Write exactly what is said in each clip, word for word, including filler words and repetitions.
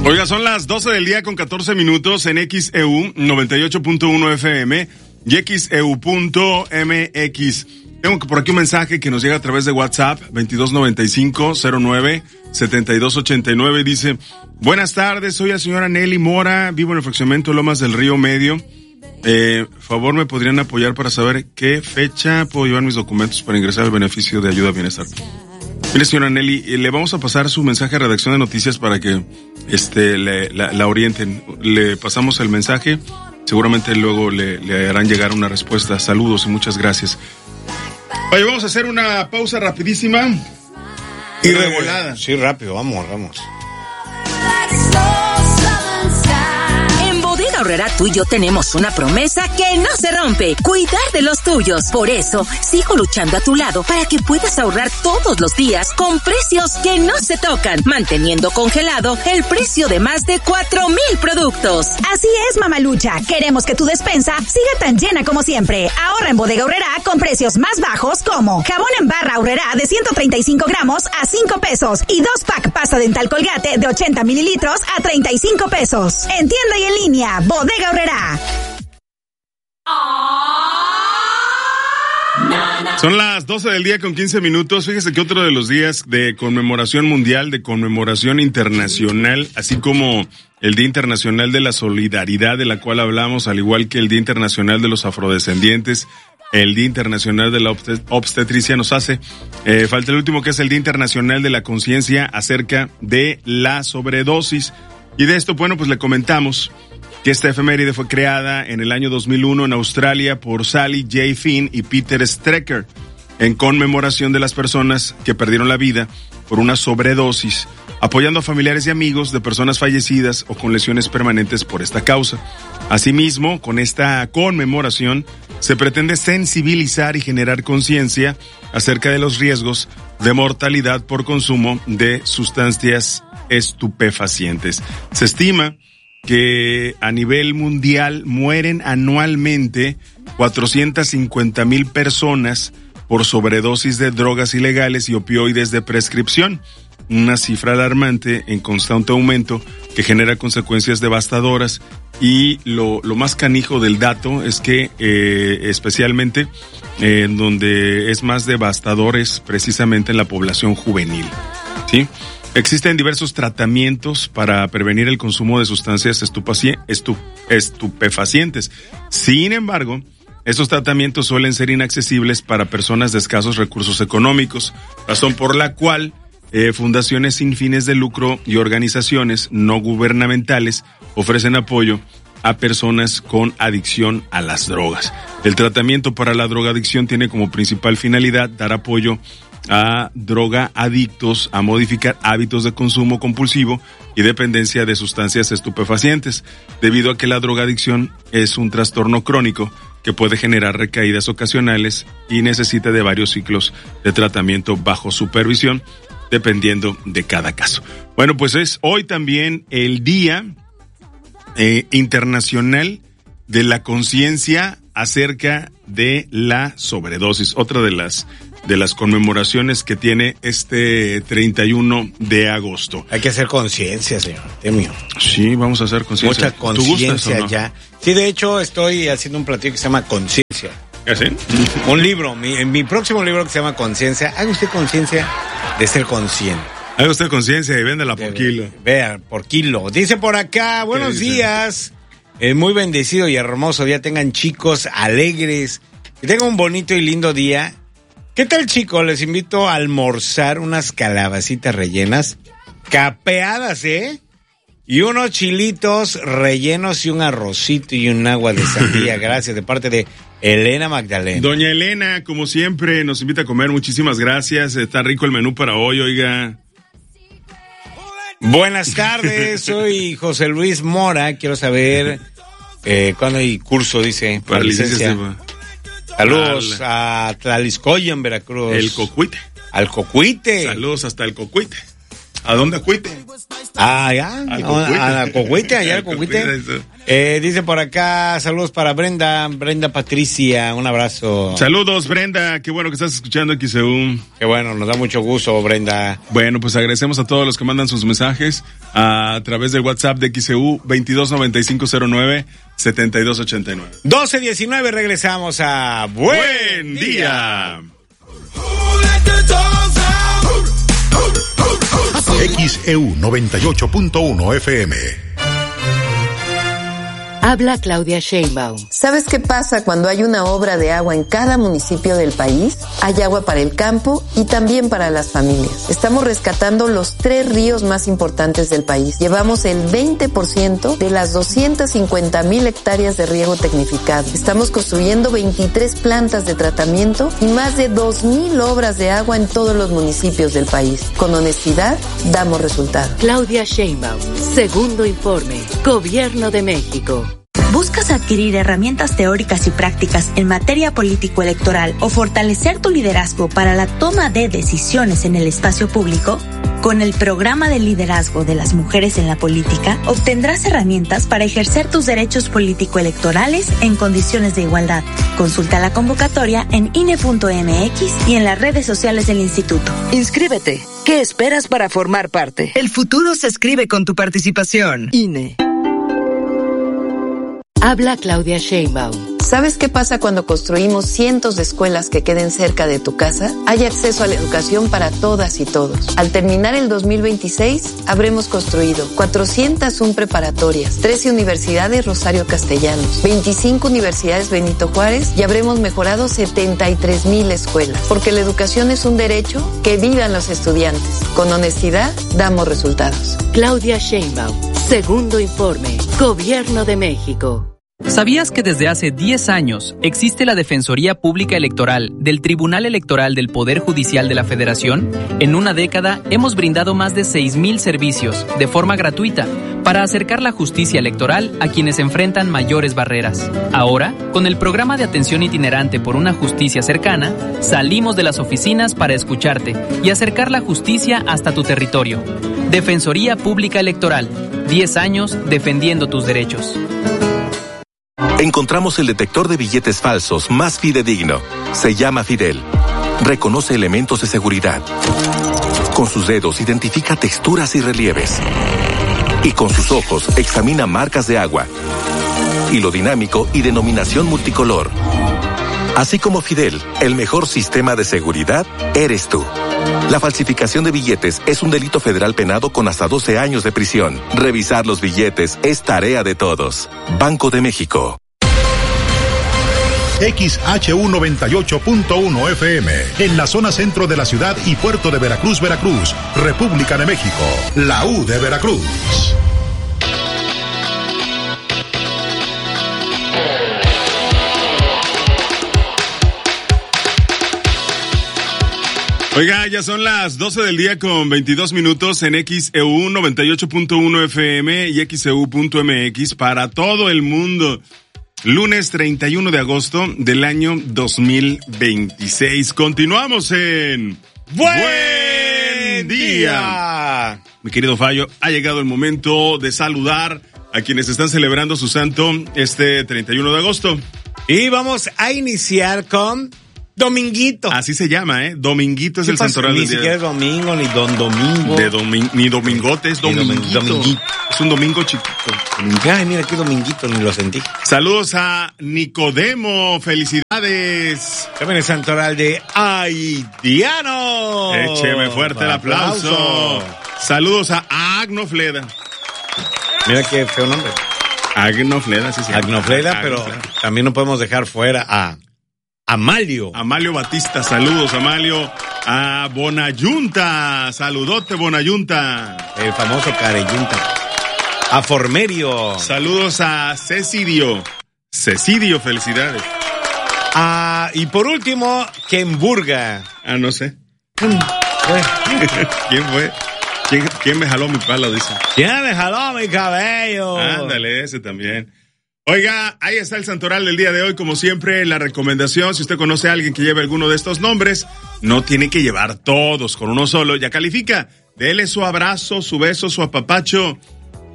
Oiga, son las doce del día con catorce minutos en X E U noventa y ocho punto uno F M y X E U punto M X. Tengo por aquí un mensaje que nos llega a través de WhatsApp, veintidós noventa y cinco cero nueve setenta y dos ochenta y nueve. Dice, buenas tardes, soy la señora Nelly Mora, vivo en el fraccionamiento Lomas del Río Medio. Eh, favor, ¿me podrían apoyar para saber qué fecha puedo llevar mis documentos para ingresar al beneficio de ayuda a bienestar? Mire, señora Nelly, le vamos a pasar su mensaje a redacción de noticias para que este le, la, la orienten. Le pasamos el mensaje, seguramente luego le, le harán llegar una respuesta. Saludos y muchas gracias. Oye, vamos a hacer una pausa rapidísima y revolada. Sí, rápido, vamos, vamos. Aurrera, tú y yo tenemos una promesa que no se rompe: cuidar de los tuyos. Por eso, sigo luchando a tu lado para que puedas ahorrar todos los días con precios que no se tocan, manteniendo congelado el precio de más de cuatro mil productos. Así es, mamalucha. Queremos que tu despensa siga tan llena como siempre. Ahorra en Bodega Aurrera con precios más bajos como jabón en barra Aurrera de ciento treinta y cinco gramos a cinco pesos y dos pack pasta dental Colgate de ochenta mililitros a treinta y cinco pesos. En tienda y en línea, Bodega Aurrera. Son las doce del día con quince minutos. Fíjese que otro de los días de conmemoración mundial, de conmemoración internacional, así como el Día Internacional de la Solidaridad, de la cual hablamos, al igual que el Día Internacional de los Afrodescendientes, el Día Internacional de la Obstetricia, nos hace eh, falta el último, que es el Día Internacional de la Conciencia acerca de la sobredosis. Y de esto, bueno, pues le comentamos que esta efeméride fue creada en el año dos mil uno en Australia por Sally J. Finn y Peter Strecker en conmemoración de las personas que perdieron la vida por una sobredosis, apoyando a familiares y amigos de personas fallecidas o con lesiones permanentes por esta causa. Asimismo, con esta conmemoración se pretende sensibilizar y generar conciencia acerca de los riesgos de mortalidad por consumo de sustancias estupefacientes. Se estima que a nivel mundial mueren anualmente cuatrocientas cincuenta mil personas por sobredosis de drogas ilegales y opioides de prescripción, una cifra alarmante en constante aumento que genera consecuencias devastadoras. Y lo, lo más canijo del dato es que eh, especialmente eh, en donde es más devastador es precisamente en la población juvenil, ¿sí? Existen diversos tratamientos para prevenir el consumo de sustancias estupaci- estu- estupefacientes. Sin embargo, estos tratamientos suelen ser inaccesibles para personas de escasos recursos económicos, razón por la cual eh, fundaciones sin fines de lucro y organizaciones no gubernamentales ofrecen apoyo a personas con adicción a las drogas. El tratamiento para la drogadicción tiene como principal finalidad dar apoyo a drogadictos a modificar hábitos de consumo compulsivo y dependencia de sustancias estupefacientes, debido a que la drogadicción es un trastorno crónico que puede generar recaídas ocasionales y necesita de varios ciclos de tratamiento bajo supervisión, dependiendo de cada caso. Bueno, pues es hoy también el Día eh, Internacional de la Conciencia acerca de la sobredosis, otra de las de las conmemoraciones que tiene este treinta y uno de agosto. Hay que hacer conciencia, señor Temio. Sí, vamos a hacer conciencia. Mucha conciencia no? ya. Sí, de hecho estoy haciendo un platillo que se llama Conciencia. ¿Sí? Un libro, mi, en mi próximo libro que se llama Conciencia. Haga usted conciencia de ser consciente. Haga usted conciencia y véndela por de, kilo. Vea, por kilo. Dice por acá, buenos días. Eh, muy bendecido y hermoso día. Tengan chicos alegres. Que tengan un bonito y lindo día. ¿Qué tal, chicos? Les invito a almorzar unas calabacitas rellenas, capeadas, ¿eh? Y unos chilitos rellenos y un arrocito y un agua de sandía. Gracias, de parte de Elena Magdalena. Doña Elena, como siempre, nos invita a comer. Muchísimas gracias. Está rico el menú para hoy, oiga. Buenas tardes, soy José Luis Mora. Quiero saber eh, cuándo hay curso, dice, para, para licencia. licencia Saludos a Tlaliscoya, en Veracruz. El Cocuite. Al Cocuite. Saludos hasta el Cocuite. ¿A dónde Cocuite? Ah, ya. Al Cocuite. A, a Cocuite, allá al Cocuite. Eh, dice por acá, saludos para Brenda, Brenda Patricia, un abrazo. Saludos, Brenda, qué bueno que estás escuchando X E U. Qué bueno, nos da mucho gusto, Brenda. Bueno, pues agradecemos a todos los que mandan sus mensajes a través del WhatsApp de X E U veintidós noventa y cinco cero nueve setenta y dos ochenta y nueve. doce diecinueve, regresamos a Buen, Buen Día. X E U noventa y ocho punto uno F M. Habla Claudia Sheinbaum. ¿Sabes qué pasa cuando hay una obra de agua en cada municipio del país? Hay agua para el campo y también para las familias. Estamos rescatando los tres ríos más importantes del país. Llevamos el veinte por ciento de las doscientas cincuenta mil hectáreas de riego tecnificado. Estamos construyendo veintitrés plantas de tratamiento y más de dos mil obras de agua en todos los municipios del país. Con honestidad, damos resultados. Claudia Sheinbaum. Segundo informe. Gobierno de México. ¿Buscas adquirir herramientas teóricas y prácticas en materia político-electoral o fortalecer tu liderazgo para la toma de decisiones en el espacio público? Con el programa de liderazgo de las mujeres en la política, obtendrás herramientas para ejercer tus derechos político-electorales en condiciones de igualdad. Consulta la convocatoria en I N E punto M X y en las redes sociales del instituto. Inscríbete. ¿Qué esperas para formar parte? El futuro se escribe con tu participación. I N E. Habla Claudia Sheinbaum. ¿Sabes qué pasa cuando construimos cientos de escuelas que queden cerca de tu casa? Hay acceso a la educación para todas y todos. Al terminar el dos mil veintiséis, habremos construido cuatrocientas una preparatorias, trece universidades Rosario Castellanos, veinticinco universidades Benito Juárez y habremos mejorado setenta y tres mil escuelas. Porque la educación es un derecho, que vivan los estudiantes. Con honestidad, damos resultados. Claudia Sheinbaum. Segundo informe. Gobierno de México. ¿Sabías que desde hace diez años existe la Defensoría Pública Electoral del Tribunal Electoral del Poder Judicial de la Federación? En una década hemos brindado más de seis mil servicios de forma gratuita para acercar la justicia electoral a quienes enfrentan mayores barreras. Ahora, con el programa de atención itinerante por una justicia cercana, salimos de las oficinas para escucharte y acercar la justicia hasta tu territorio. Defensoría Pública Electoral, diez años defendiendo tus derechos. Encontramos el detector de billetes falsos más fidedigno. Se llama Fidel. Reconoce elementos de seguridad. Con sus dedos identifica texturas y relieves. Y con sus ojos examina marcas de agua, hilo dinámico y denominación multicolor. Así como Fidel, el mejor sistema de seguridad eres tú. La falsificación de billetes es un delito federal penado con hasta doce años de prisión. Revisar los billetes es tarea de todos. Banco de México. X H U noventa y ocho punto uno F M, en la zona centro de la ciudad y puerto de Veracruz, Veracruz, República de México, la U de Veracruz. Oiga, ya son las doce del día con veintidós minutos en X E U noventa y ocho punto uno F M y X E U punto M X para todo el mundo. Lunes treinta y uno de agosto del año dos mil veintiséis. Continuamos en Buen, Buen Día. Día. Mi querido Fallo, ha llegado el momento de saludar a quienes están celebrando su santo este treinta y uno de agosto. Y vamos a iniciar con Dominguito. Así se llama, ¿eh? Dominguito es el santoral del día. Ni siquiera es domingo, ni don domingo. De domi- ni domingote, es dominguito. dominguito. Es un domingo chiquito. Ay, mira qué dominguito, ni lo sentí. Saludos a Nicodemo, felicidades. También el santoral de Haitiano. Écheme fuerte el aplauso. aplauso. Saludos a Agnofleda. Mira qué feo nombre. Agnofleda, sí, sí. Agnofleda, pero también no podemos dejar fuera a Amalio. Amalio Batista, saludos Amalio. A Bonayunta, saludote Bonayunta. El famoso Careyunta. A Formerio. Saludos a Cecidio. Cecidio, felicidades. Ah, y por último, Kenburga. Ah, no sé. ¿Quién fue? ¿Quién, ¿Quién me jaló mi palo? Dice. ¿Quién me jaló mi cabello? Ándale, ese también. Oiga, ahí está el santoral del día de hoy, como siempre, la recomendación, si usted conoce a alguien que lleve alguno de estos nombres, no tiene que llevar todos, con uno solo, ya califica, dele su abrazo, su beso, su apapacho,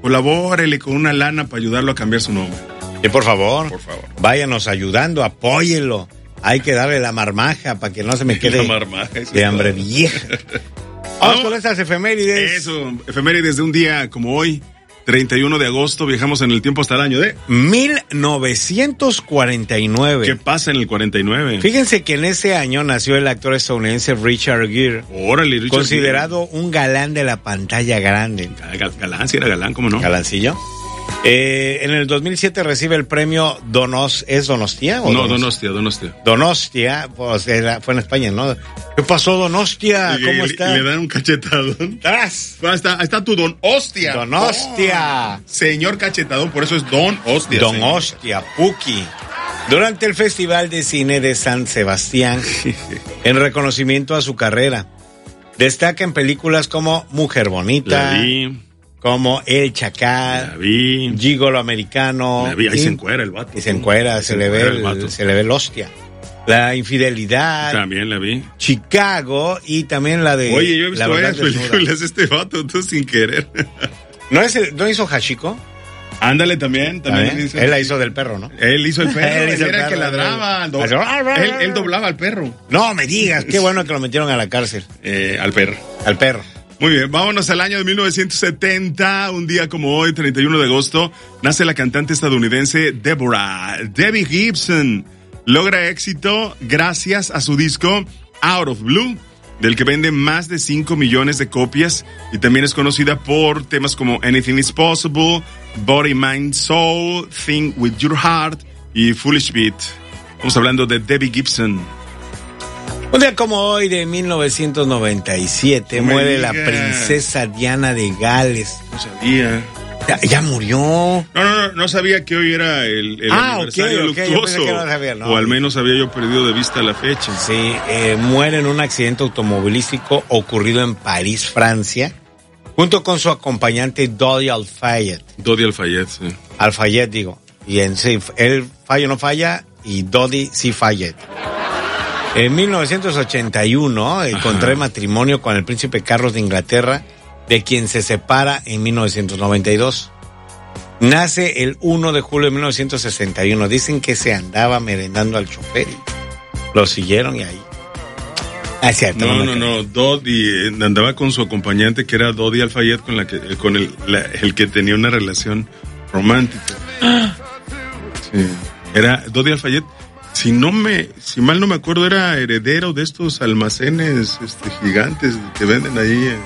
colabórele con una lana para ayudarlo a cambiar su nombre. Y por favor, por favor, váyanos ayudando, apóyenlo. Hay que darle la marmaja para que no se me quede la marmaja, de hambre vieja. Vamos con estas efemérides. Eso, efemérides de un día como hoy, treinta y uno de agosto, viajamos en el tiempo hasta el año de mil novecientos cuarenta y nueve. ¿Qué pasa en el cuarenta y nueve? Fíjense que en ese año nació el actor estadounidense Richard Gere. Órale, Richard considerado Gere. un galán de la pantalla grande. Gal- galán, sí era galán, ¿cómo no? Galancillo. Eh, en el dos mil siete recibe el premio Donos, ¿es Donostia? O No, Donostia, Donostia, Donostia. Donostia, pues era, fue en España, ¿no? ¿Qué pasó, Donostia? Y, ¿Cómo y, está? Y le dan un cachetadón. ¡Tras! Ahí está, ahí está tu Don Hostia. Don Hostia. Oh, señor cachetadón, por eso es Don Hostia. Don señor. Hostia, Puki. Durante el Festival de Cine de San Sebastián, en reconocimiento a su carrera, destaca en películas como Mujer Bonita, La vi. como El Chacal, La vi. Gigolo Americano. La vi. Ahí y, se encuera el vato. Y se encuera, se, se le, encuera ve el el, vato. se le ve el hostia. La Infidelidad. También la vi. Chicago y también la de... Oye, yo he La visto varias Verdad Desnuda. películas de este vato, tú sin querer. ¿No, es el, ¿No hizo Hachiko? Ándale también, también. ¿También? Hizo, Él la hizo del perro, ¿no? Él hizo el perro, Él él, hizo el era el que perro, ladraba. él- do- él, él doblaba al perro. No me digas, qué bueno que lo metieron a la cárcel. Eh, al perro. Al perro. Muy bien, vámonos al año de mil novecientos setenta, un día como hoy, treinta y uno de agosto, nace la cantante estadounidense Deborah. Debbie Gibson logra éxito gracias a su disco Out of Blue, del que vende más de cinco millones de copias, y también es conocida por temas como Anything is Possible, Body, Mind, Soul, Think with Your Heart y Foolish Beat. Estamos hablando de Debbie Gibson. Un día como hoy de mil novecientos noventa y siete No me muere la digas. princesa Diana de Gales. No sabía. Ya, ya murió. No, no, no, no sabía que hoy era el, el Ah, aniversario ok, ok, yo luctuoso. pensé que no sabía, no. O al menos había yo perdido de vista la fecha. Sí, eh, muere en un accidente automovilístico ocurrido en París, Francia, junto con su acompañante Dodi Al-Fayed. Dodi Al-Fayed, sí. Al-Fayed, digo. Y en sí, él falla o no falla, y Dodi sí Fayed. En mil novecientos ochenta y uno, eh, contrae matrimonio con el príncipe Carlos de Inglaterra, de quien se separa en mil novecientos noventa y dos. Nace el uno de julio de mil novecientos sesenta y uno. Dicen que se andaba merendando al chofer y lo siguieron y ahí. Ah, es cierto. No, me no, creo. no, Dodi eh, andaba con su acompañante que era Dodi Al-Fayed, con la que, eh, con el, la- el que tenía una relación romántica. Sí. Era Dodi Al-Fayed. Si no me, si mal no me acuerdo, era heredero de estos almacenes este, gigantes que venden ahí. eh,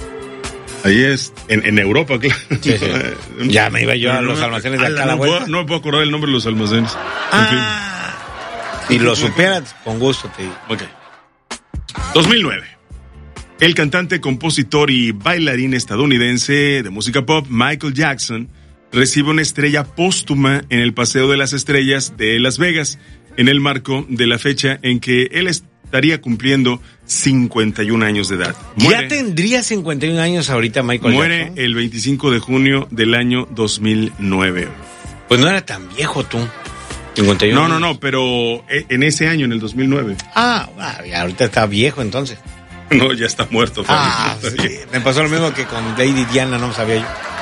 Ahí es, en, en Europa, claro. Sí, sí. Ya me iba yo a los almacenes de acá a la no, puedo, vuelta. no me puedo acordar el nombre de los almacenes. Ah, si lo supieras, con gusto te digo. Ok. dos mil nueve. El cantante, compositor y bailarín estadounidense de música pop, Michael Jackson, recibe una estrella póstuma en el Paseo de las Estrellas de Las Vegas, en el marco de la fecha en que él estaría cumpliendo cincuenta y un años de edad. Muere, Ya tendría cincuenta y un años ahorita Michael muere Jackson. el veinticinco de junio del año dos mil nueve. Pues no era tan viejo tú. cincuenta y uno No, no, años. no, pero en ese año, en el dos mil nueve. Ah, ah, ya ahorita está viejo entonces. No, ya está muerto. Ah, Fabio. sí, me pasó lo mismo que con Lady Diana, no sabía yo.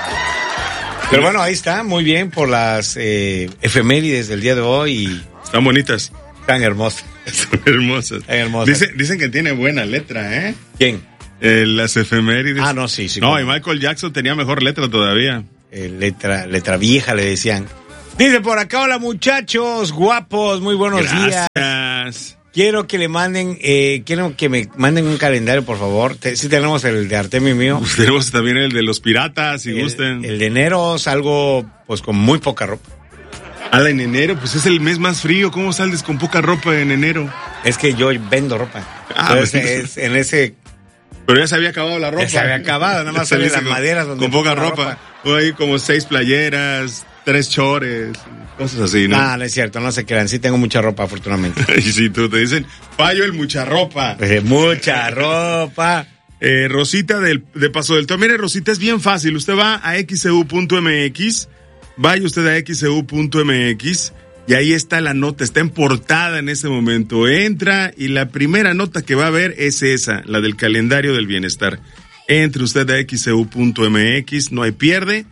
Pero bueno, ahí está, muy bien por las eh, efemérides del día de hoy. Y Están bonitas. tan hermosas. Son hermosas. Están hermosas. Dicen, dicen que tiene buena letra, ¿eh? ¿Quién? Eh, las efemérides. Ah, no, sí, sí. No, como- y Michael Jackson tenía mejor letra todavía. eh, letra, letra vieja le decían. Dice por acá, hola muchachos, guapos, muy buenos días. Gracias. Quiero que le manden, eh, quiero que me manden un calendario, por favor. Te- sí tenemos el de Artemio mío. Pues tenemos también el de los piratas, si gusten. El, el de enero salgo pues con muy poca ropa. Ala, en enero, pues es el mes más frío. ¿Cómo sales con poca ropa en enero? Es que yo vendo ropa. Ah, Entonces, pues, es- en ese Pero ya se había acabado la ropa. Ya se había acabado, nada más Ya salen saliste las con- maderas donde Con poca pongo la ropa. Hay como seis playeras, tres chores, cosas así, ¿no? Ah, no es cierto, no se crean. Sí tengo mucha ropa, afortunadamente. Y si tú te dicen, fallo el mucha ropa. Pues, mucha ropa. Eh, Rosita del, de Paso del Toro. Mire, Rosita, es bien fácil. Usted va a x c u punto m x, vaya usted a x c u punto m x y ahí está la nota, está en portada en ese momento. Entra y la primera nota que va a ver es esa, la del calendario del bienestar. Entre usted a x c u punto m x, no hay pierde.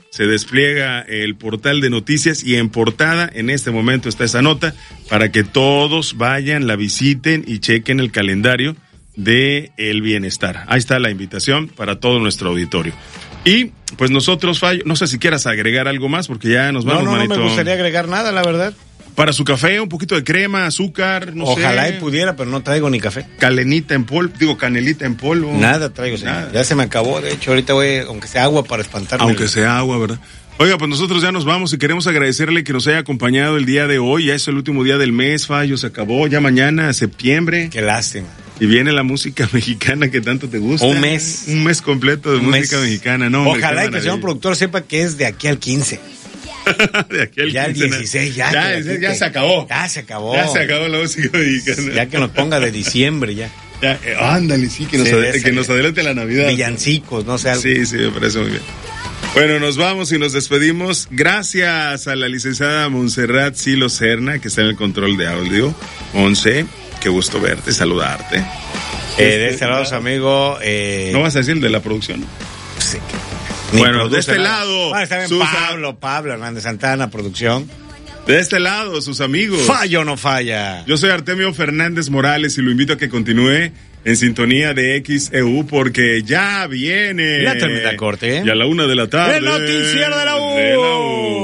se despliega el portal de noticias y en portada en este momento está esa nota para que todos vayan, la visiten y chequen el calendario de El Bienestar. Ahí está la invitación para todo nuestro auditorio. Y pues nosotros, Fallo, no sé si quieras agregar algo más porque ya nos vamos, no, no, manito. No me gustaría agregar nada, la verdad. Para su café, un poquito de crema, azúcar, no Ojalá sé. Ojalá y pudiera, pero no traigo ni café. Calenita en polvo, digo, canelita en polvo. Nada traigo, nada. Ya se me acabó, de hecho, ahorita voy, aunque sea agua para espantarme. Aunque sea agua, ¿verdad? Oiga, pues nosotros ya nos vamos y queremos agradecerle que nos haya acompañado el día de hoy. Ya es el último día del mes, Fallo, se acabó. Ya mañana, septiembre. Qué lástima. Y viene la música mexicana que tanto te gusta. Un mes. Un mes completo de Un música mes. mexicana, ¿no? Hombre, ojalá y que el señor productor sepa que es de aquí al quince. de aquí al ya quince. el dieciséis, ya. Ya, ya, ya se acabó. Ya se acabó. Ya se acabó la música mexicana. Ya que nos ponga de diciembre, ya. Ya, eh, ándale, sí, que nos, Sí, adel- ese, que nos adelante la Navidad. Villancicos, no sé. Algo. Sí, sí, me parece muy bien. Bueno, nos vamos y nos despedimos. Gracias a la licenciada Montserrat Silo Serna, que está en el control de audio. Monse, qué gusto verte, saludarte. Eh, de este lado, su amigo. Eh... ¿No vas a decir el de la producción? Sí. Bueno, de este nada. lado. Ah, está bien, sus... Pablo, Pablo Hernández Santana, producción. De este lado, sus amigos. Fallo no falla. Yo soy Artemio Fernández Morales y lo invito a que continúe en sintonía de X E U porque ya viene. La tremenda corte. Y a la una de la tarde. El noticiero de la U. De la U.